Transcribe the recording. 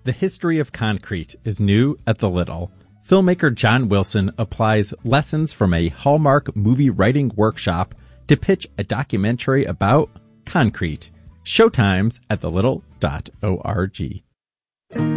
The history of concrete is new at the Little. Filmmaker John Wilson applies lessons from a Hallmark movie writing workshop to pitch a documentary about concrete. Showtimes at thelittle.org.